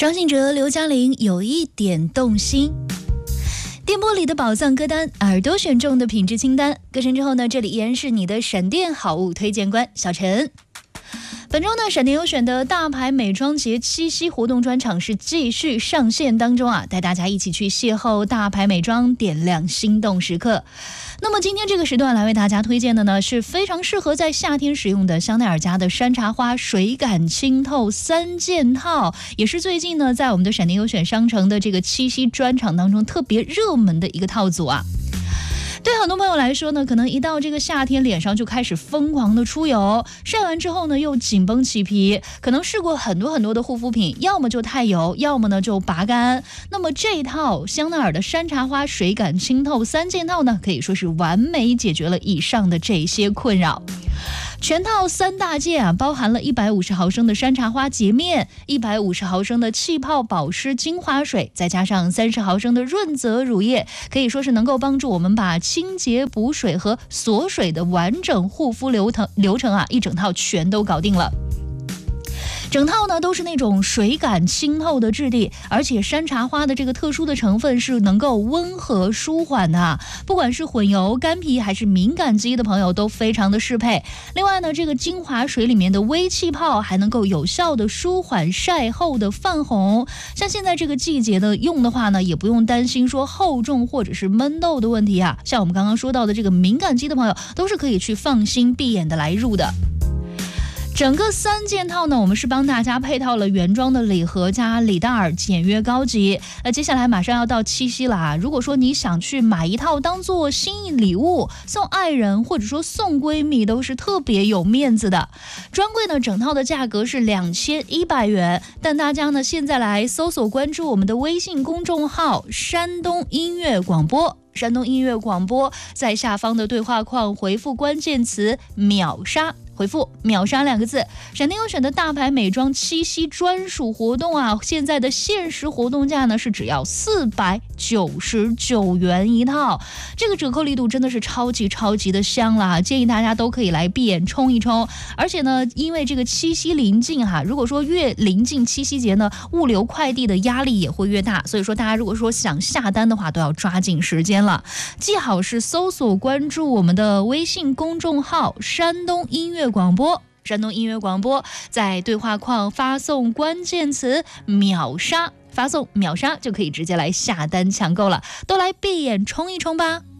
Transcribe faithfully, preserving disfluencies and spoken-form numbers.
张信哲、刘嘉玲有一点动心。电波里的宝藏歌单，耳朵选中的品质清单。歌声之后呢，这里依然是你的闪电好物推荐官小陈。本周呢，闪电优选的大牌美妆节七夕活动专场是继续上线当中啊，带大家一起去邂逅大牌美妆，点亮心动时刻。那么今天这个时段来为大家推荐的呢，是非常适合在夏天使用的香奈儿家的山茶花水感清透三件套，也是最近呢在我们的闪电优选商城的这个七夕专场当中特别热门的一个套组啊。对很多朋友来说呢，可能一到这个夏天，脸上就开始疯狂的出油，晒完之后呢又紧绷起皮，可能试过很多很多的护肤品，要么就太油，要么呢就拔干。那么这一套香奈儿的山茶花水感清透三件套呢，可以说是完美解决了以上的这些困扰。全套三大件啊，包含了一百五十毫升的山茶花洁面，一百五十毫升的气泡保湿精华水，再加上三十毫升的润泽乳液，可以说是能够帮助我们把清洁补水和锁水的完整护肤流程流程啊，一整套全都搞定了。整套呢都是那种水感清透的质地，而且山茶花的这个特殊的成分是能够温和舒缓的，不管是混油、干皮还是敏感肌的朋友都非常的适配。另外呢，这个精华水里面的微气泡还能够有效的舒缓晒后的泛红，像现在这个季节的用的话呢，也不用担心说厚重或者是闷痘的问题啊。像我们刚刚说到的这个敏感肌的朋友，都是可以去放心闭眼的来入的。整个三件套呢，我们是帮大家配套了原装的礼盒加礼袋儿，简约高级。那接下来马上要到七夕了啊，如果说你想去买一套当做心意礼物送爱人或者说送闺蜜，都是特别有面子的。专柜呢，整套的价格是两千一百元，但大家呢现在来搜索关注我们的微信公众号山东音乐广播。山东音乐广播，在下方的对话框回复关键词秒杀，回复秒杀两个字。闪电优选的大牌美妆七夕专属活动啊，现在的限时活动价呢是只要四百九十九元一套，这个折扣力度真的是超级超级的香啦，建议大家都可以来闭眼冲一冲。而且呢，因为这个七夕临近哈、啊，如果说越临近七夕节呢，物流快递的压力也会越大，所以说大家如果说想下单的话，都要抓紧时间了。记好是搜索关注我们的微信公众号山东音乐广播，山东音乐广播，在对话框发送关键词秒杀，发送秒杀就可以直接来下单抢购了，都来闭眼冲一冲吧。